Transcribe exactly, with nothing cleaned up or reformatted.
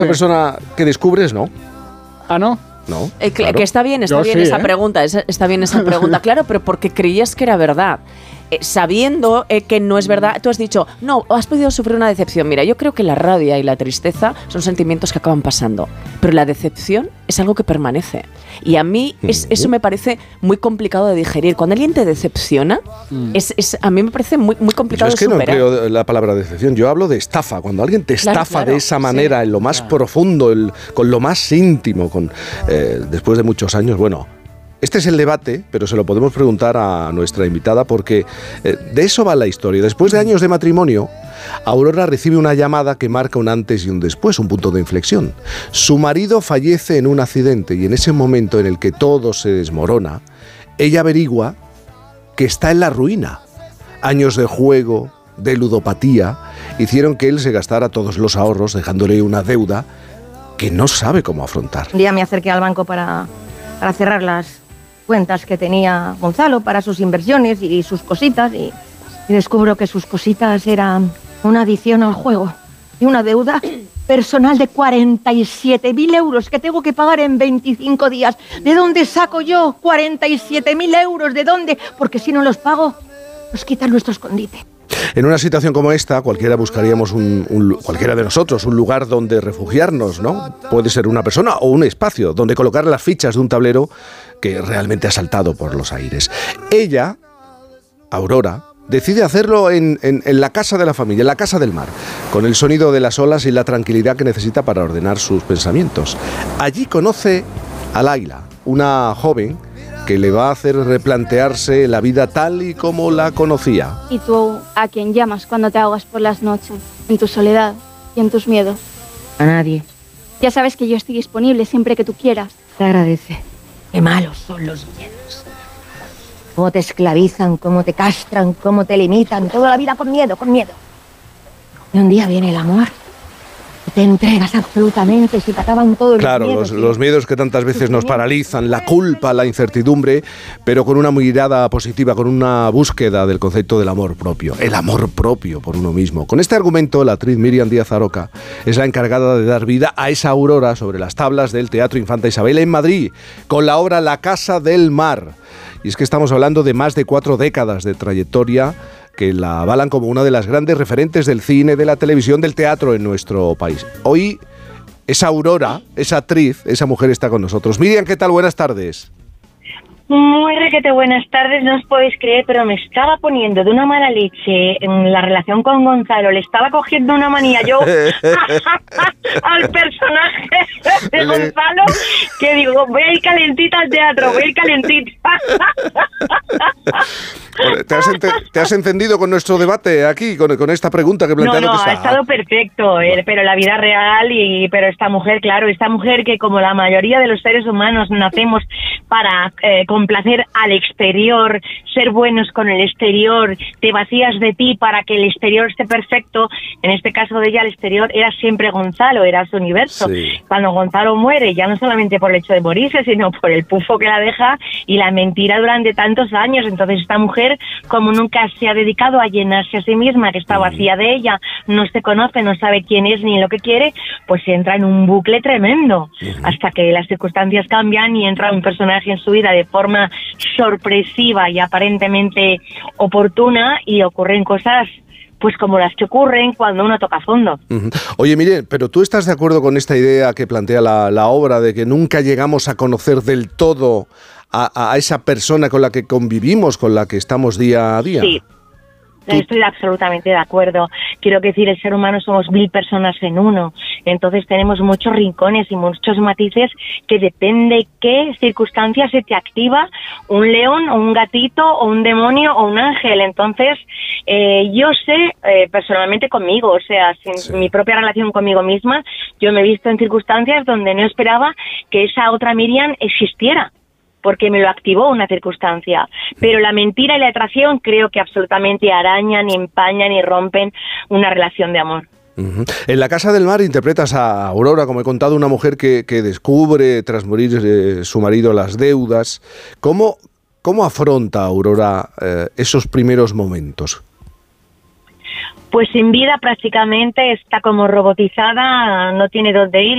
La persona que descubres, ¿no? ¿Ah, no? No, eh, que, claro. que está bien, está Yo bien sí, esa ¿eh? pregunta, esa, está bien esa pregunta, claro, pero porque creías que era verdad. Eh, sabiendo eh, que no es verdad, tú has dicho, no, has podido sufrir una decepción. Mira, yo creo que la rabia y la tristeza son sentimientos que acaban pasando, pero la decepción es algo que permanece. Y a mí es, eso me parece muy complicado de digerir. Cuando alguien te decepciona, mm. es, es, a mí me parece muy, muy complicado yo es que de superar. no empleo la palabra decepción, yo hablo de estafa. Cuando alguien te estafa claro, claro, de esa manera, sí. en lo más Claro. profundo, el, con lo más íntimo, con eh, después de muchos años, bueno... Este es el debate, pero se lo podemos preguntar a nuestra invitada porque eh, de eso va la historia. Después de años de matrimonio, Aurora recibe una llamada que marca un antes y un después, un punto de inflexión. Su marido fallece en un accidente y en ese momento en el que todo se desmorona, ella averigua que está en la ruina. Años de juego, de ludopatía, hicieron que él se gastara todos los ahorros, dejándole una deuda que no sabe cómo afrontar. Un día me acerqué al banco para, para cerrar las cuentas que tenía Gonzalo para sus inversiones y sus cositas y, y descubro que sus cositas eran una adicción al juego y una deuda personal de cuarenta y siete mil euros que tengo que pagar en veinticinco días. ¿De dónde saco yo cuarenta y siete mil euros? ¿De dónde? Porque si no los pago, nos quitan nuestro escondite. En una situación como esta, cualquiera buscaríamos un, un, cualquiera de nosotros, un lugar donde refugiarnos, ¿no? Puede ser una persona o un espacio donde colocar las fichas de un tablero que realmente ha saltado por los aires. Ella, Aurora, decide hacerlo en, en, en la casa de la familia, en la casa del mar, con el sonido de las olas y la tranquilidad que necesita para ordenar sus pensamientos. Allí conoce a Laila, una joven que le va a hacer replantearse la vida tal y como la conocía. ¿Y tú a quién llamas cuando te ahogas por las noches, en tu soledad y en tus miedos? A nadie. Ya sabes que yo estoy disponible siempre que tú quieras. Te agradece. Qué malos son los miedos. Cómo te esclavizan, cómo te castran, cómo te limitan. Toda la vida con miedo, con miedo. Y un día viene el amor. Te entregas absolutamente, si te acaban todos claro, los miedos. Los, los miedos que tantas veces nos paralizan, la culpa, la incertidumbre, pero con una mirada positiva, con una búsqueda del concepto del amor propio, el amor propio por uno mismo. Con este argumento, la actriz Miriam Díaz Aroca es la encargada de dar vida a esa Aurora sobre las tablas del Teatro Infanta Isabel en Madrid, con la obra La Casa del Mar. Y es que estamos hablando de más de cuatro décadas de trayectoria que la avalan como una de las grandes referentes del cine, de la televisión, del teatro en nuestro país. Hoy, esa Aurora, esa actriz, esa mujer está con nosotros. Miriam, ¿qué tal? Buenas tardes. Muy requete buenas tardes, no os podéis creer, pero me estaba poniendo de una mala leche en la relación con Gonzalo, le estaba cogiendo una manía yo al personaje de Gonzalo, que digo, voy a ir calentita al teatro, voy a ir calentita. ¿Te has, ¿Te has encendido con nuestro debate aquí, con, con esta pregunta que planteamos? No, no, que ha estado perfecto, eh, pero la vida real, y pero esta mujer, claro, esta mujer que como la mayoría de los seres humanos nacemos para eh, complacer al exterior, ser buenos con el exterior, te vacías de ti para que el exterior esté perfecto. En este caso de ella, el exterior era siempre Gonzalo, era su universo. Sí. Cuando Gonzalo muere, ya no solamente por el hecho de morirse, sino por el pufo que la deja y la mentira durante tantos años. Entonces esta mujer, como nunca se ha dedicado a llenarse a sí misma, que está vacía de ella, no se conoce, no sabe quién es ni lo que quiere, pues entra en un bucle tremendo, hasta que las circunstancias cambian y entra un personaje en su vida de forma sorpresiva y aparentemente oportuna, y ocurren cosas pues como las que ocurren cuando uno toca fondo. Uh-huh. Oye, mire, pero ¿tú estás de acuerdo con esta idea que plantea la, la obra de que nunca llegamos a conocer del todo a, a esa persona con la que convivimos, con la que estamos día a día? Sí. Estoy absolutamente de acuerdo. Quiero decir, el ser humano somos mil personas en uno. Entonces tenemos muchos rincones y muchos matices que depende qué circunstancias se te activa un león o un gatito o un demonio o un ángel. Entonces, eh, yo sé eh, personalmente conmigo, o sea, sin sí. mi propia relación conmigo misma, yo me he visto en circunstancias donde no esperaba que esa otra Miriam existiera, porque me lo activó una circunstancia. Pero la mentira y la atracción creo que absolutamente arañan, empañan y rompen una relación de amor. Uh-huh. En La Casa del Mar interpretas a Aurora, como he contado, una mujer que, que descubre, tras morir eh, su marido, las deudas. ¿Cómo, cómo afronta Aurora eh, esos primeros momentos? Pues sin vida prácticamente, está como robotizada, no tiene dónde ir.